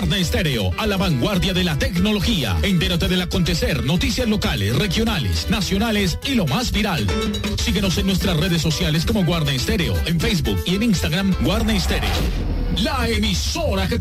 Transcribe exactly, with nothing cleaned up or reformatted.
Guarda Estéreo, a la vanguardia de la tecnología. Entérate del acontecer, noticias locales, regionales, nacionales y lo más viral. Síguenos en nuestras redes sociales como Guarda Estéreo, en Facebook y en Instagram Guarda Estéreo. La emisora que te